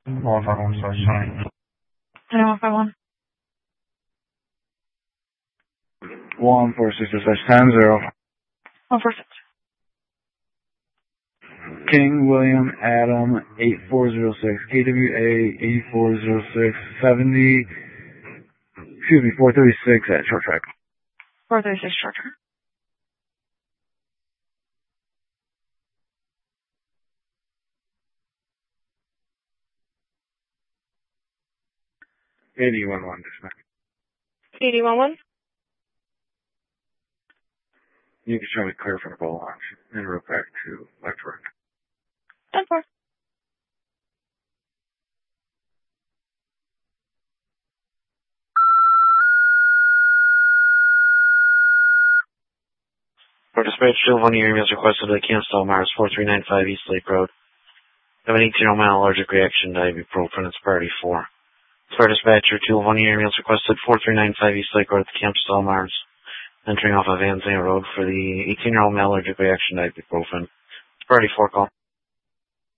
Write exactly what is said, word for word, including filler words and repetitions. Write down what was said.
one five one, sorry. one five one. one four six slash ten zero. one four six. King William Adam eight four zero six. K W A eight four zero six seventy. Excuse me, four thirty-six at short track. four thirty-six short track. eighty one one, dispatch. eighty one one. You can show me clear for the bowl launch and rope back to left work. ten four. For dispatch, two one area is requested to the Campstall Mars four three nine five East Lake Road. I have an eighteen mile allergic reaction to ibuprofen. It's priority four. For dispatcher, two one area is requested four three nine five East Lake Road at the Campstall Mars. Entering off of Van Zandt Road for the eighteen year old male allergic reaction to ibuprofen. It's priority four call.